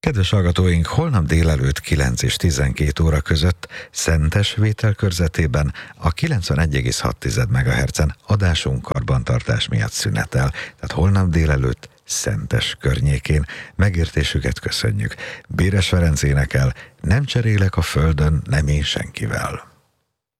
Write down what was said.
Kedves hallgatóink, holnap délelőtt 9 és 12 óra között Szentes vételkörzetében a 91,6 MHz-en adásunk karbantartás miatt szünetel. Tehát holnap délelőtt Szentes környékén. Megértésüket köszönjük. Béres Ferenc énekel: nem cserélek a földön, nem én senkivel.